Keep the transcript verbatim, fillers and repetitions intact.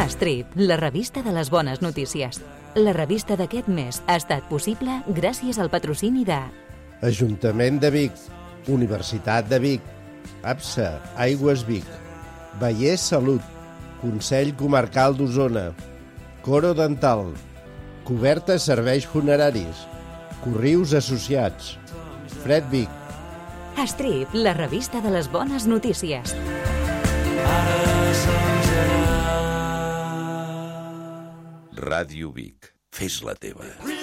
Strip, la revista de les bones notícies. La revista d'aquest mes ha estat possible gràcies al patrocini de Ajuntament de Vic, Universitat de Vic, APSA, Aigües Vic, Vallès Salut, Consell Comarcal d'Osona, Coro Dental, Coberta Serveis Funeraris, Corrius Associats, Fred Vic. Strip, la revista de les bones notícies. Ràdio Vic. Fes la teva.